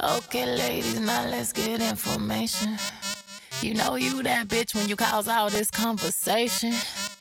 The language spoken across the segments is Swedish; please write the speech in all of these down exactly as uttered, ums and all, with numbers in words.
Okay, ladies, now let's get information. You know you that bitch when you cause all this conversation.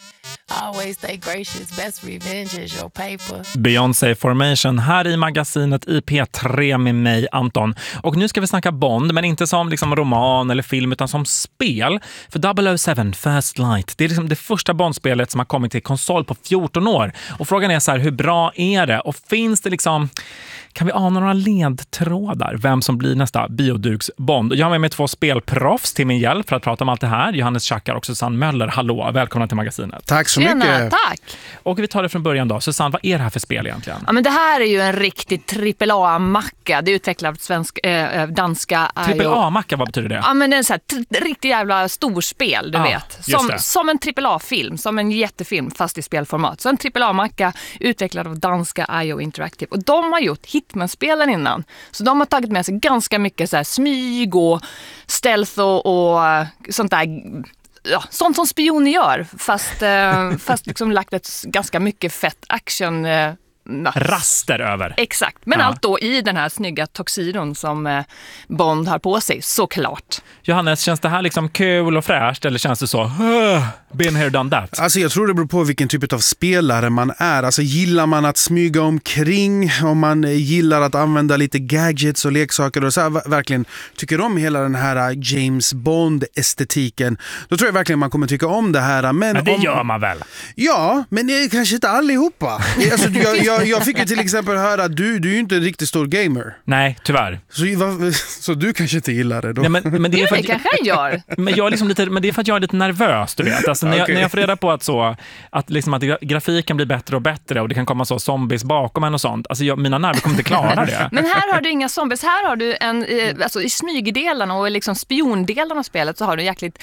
Always stay gracious, best revenge is your paper. Beyoncé Formation här i magasinet I P tre med mig, Anton. Och nu ska vi snacka Bond, men inte som liksom roman eller film utan som spel. För double oh seven First Light, det är liksom det första Bond-spelet som har kommit till konsol på fjorton år. Och frågan är så här, hur bra är det? Och finns det liksom... Kan vi ana några ledtrådar vem som blir nästa bioduks Bond? Jag har med mig två spelproffs till min hjälp för att prata om allt det här. Johannes Schackar och Susanne Möller. Hallå, välkomna till magasinet. Tack så Tjena, mycket. tack. Och vi tar det från början då. Susanne, vad är det här för spel egentligen? Ja, men det här är ju en riktig trippel A-macka. Det är utvecklat av svensk, eh, danska... Trippel A-macka, vad betyder det? Ja, men det är en sån här t- riktigt jävla storspel, du Ja, vet. just Som, det. som en trippel A-film, som en jättefilm fast i spelformat. Så en trippel A-macka utvecklad av danska I O Interactive. Och de har gjort Hitman-spelen innan. Så de har tagit med sig ganska mycket så här smyg och stealth och, och sånt där, ja, sånt som spioner gör, fast, eh, fast liksom lagt ett ganska mycket fett action eh, Raster över. Exakt, men Ja. allt då i den här snygga toxidon som eh, Bond har på sig, såklart. Johannes, känns det här liksom kul och fräscht eller känns det så uh, been here, done that? Alltså jag tror det beror på vilken typ av spelare man är. Alltså gillar man att smyga omkring, om man gillar att använda lite gadgets och leksaker och så här, verkligen tycker om hela den här James Bond-estetiken, då tror jag verkligen man kommer tycka om det här. Men, Men det om... gör man väl? Ja, men det är kanske inte allihopa. Alltså, jag, jag, jag fick ju till exempel höra att du, du är ju inte en riktigt stor gamer. Nej, tyvärr. Så, så du kanske inte gillar det då? Nej, men, men det är för Det att, kanske jag gör. men jag är liksom lite, men det är för att jag är lite nervös, du vet. Alltså, när, jag, Okej. när jag får reda på att, så, att, liksom att grafiken blir bättre och bättre och det kan komma så zombies bakom en och sånt. Alltså jag, mina nerver kommer inte klara det. Men här har du inga zombies. Här har du en, eh, alltså i smygdelarna och liksom spiondelarna av spelet så har du en jäkligt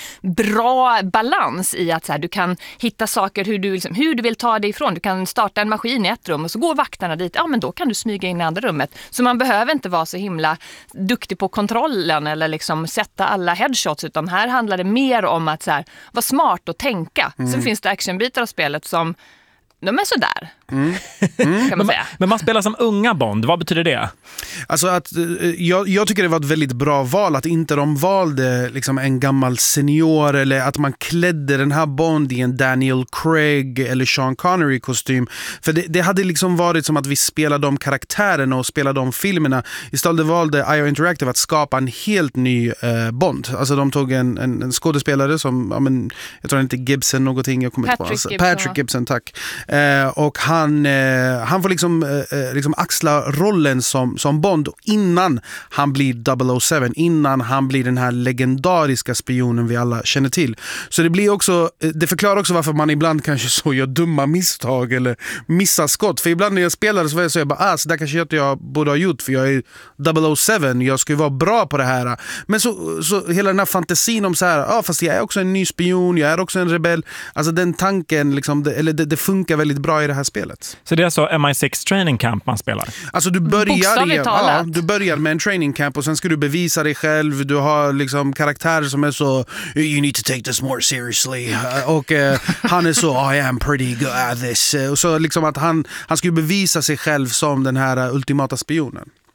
bra balans i att så här, du kan hitta saker hur du, liksom, hur du vill ta dig ifrån. Du kan starta en maskin i ett rum och så går vakterna dit. Ja, men då kan du smyga in i andra rummet. Så man behöver inte vara så himla duktig på kontrollen eller liksom sätta alla headshots, utan här handlar det mer om att så här, vara smart och tänka. Mm. Sen finns det actionbitar av spelet som de är sådär, mm. kan man säga. Men man spelar som unga Bond, vad betyder det? Alltså att, jag, jag tycker det var ett väldigt bra val att inte de valde liksom en gammal senior eller att man klädde den här Bond i en Daniel Craig eller Sean Connery kostym. För det, det hade liksom varit som att vi spelade de karaktärerna och spelade de filmerna. Istället valde I O Interactive att skapa en helt ny eh, Bond. Alltså de tog en, en, en skådespelare som, ja, men, jag tror inte Gibson någonting, jag kommer inte på. Patrick Alltså, Gibson. Patrick Gibson, tack. Eh, och han, eh, han får liksom, eh, liksom axla rollen som, som Bond innan han blir double oh seven, innan han blir den här legendariska spionen vi alla känner till. Så det blir också, det förklarar också varför man ibland kanske så gör dumma misstag eller missar skott. För ibland när jag spelar så är jag så jag bara, ah, så där kanske jag, jag borde ha gjort för jag är double oh seven, jag ska ju vara bra på det här. Men så, så hela den här fantasin om så här, ja ah, fast jag är också en ny spion, jag är också en rebell. Alltså den tanken, liksom, det, eller det, det funkar väldigt bra i det här spelet. Så det är så M I sex Training Camp man spelar? Alltså du börjar, i, ja, du du börjar med en training camp och sen ska du bevisa dig själv. Du har liksom karaktärer som är så you need to take this more seriously. Och uh, han är så I am pretty good at this. Och så liksom att han, han ska ju bevisa sig själv som den här uh, ultimata spionen.